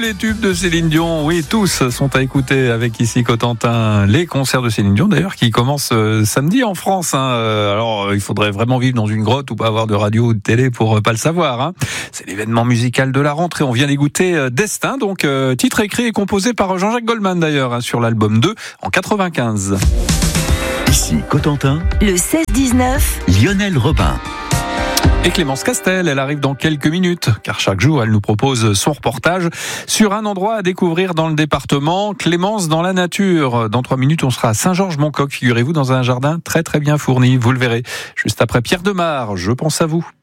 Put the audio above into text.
les tubes de Céline Dion, oui, tous sont à écouter avec ici Cotentin. Les concerts de Céline Dion, d'ailleurs, qui commencent samedi en France. Alors, il faudrait vraiment vivre dans une grotte ou pas avoir de radio ou de télé pour pas le savoir. C'est l'événement musical de la rentrée. On vient d'écouter Destin, donc titre écrit et composé par Jean-Jacques Goldman, d'ailleurs, sur l'album 2 en 95. Ici Cotentin, le 16-19, Lionel Robin. Et Clémence Castel, elle arrive dans quelques minutes, car chaque jour, elle nous propose son reportage sur un endroit à découvrir dans le département, Clémence dans la nature. Dans 3 minutes, on sera à Saint-Georges-Moncoq, figurez-vous, dans un jardin très très bien fourni, vous le verrez. Juste après Pierre Demar, je pense à vous.